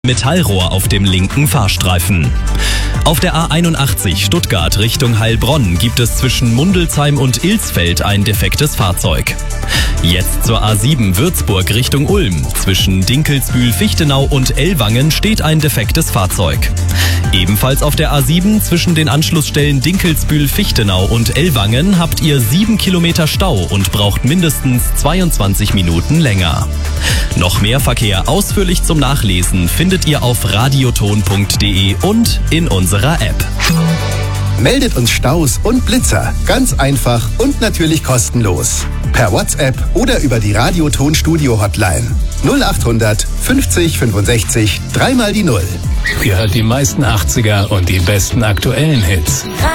Metallrohr auf dem linken Fahrstreifen. Auf der A81 Stuttgart Richtung Heilbronn gibt es zwischen Mundelsheim und Ilsfeld ein defektes Fahrzeug. Jetzt zur A7 Würzburg Richtung Ulm. Zwischen Dinkelsbühl-Fichtenau und Ellwangen steht ein defektes Fahrzeug. Ebenfalls auf der A7 zwischen den Anschlussstellen Dinkelsbühl-Fichtenau und Ellwangen habt ihr 7 Kilometer Stau und braucht mindestens 22 Minuten länger. Noch mehr Verkehr ausführlich zum Nachlesen findet ihr auf radioton.de und in unserer App. Meldet uns Staus und Blitzer. Ganz einfach und natürlich kostenlos. Per WhatsApp oder über die Radioton Studio Hotline. 0800 50 65 3 mal die 0. Ihr hört die meisten 80er und die besten aktuellen Hits.